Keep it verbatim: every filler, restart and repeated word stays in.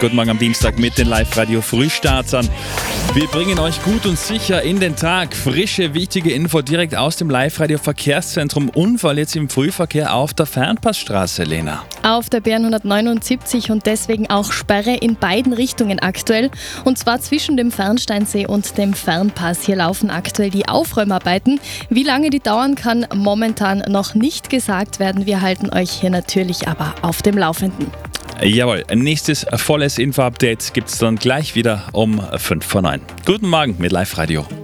Guten Morgen am Dienstag mit den Live-Radio-Frühstartern. Wir bringen euch gut und sicher in den Tag. Frische, wichtige Info direkt aus dem Live-Radio-Verkehrszentrum. Unfall jetzt im Frühverkehr auf der Fernpassstraße, Lena. Auf der B R hundertneunundsiebzig und deswegen auch Sperre in beiden Richtungen aktuell. Und zwar zwischen dem Fernsteinsee und dem Fernpass. Hier laufen aktuell die Aufräumarbeiten. Wie lange die dauern, kann momentan noch nicht gesagt werden. Wir halten euch hier natürlich aber auf dem Laufenden. Jawohl, nächstes volles Info-Update gibt es dann gleich wieder um fünf vor neun. Guten Morgen mit Live-Radio.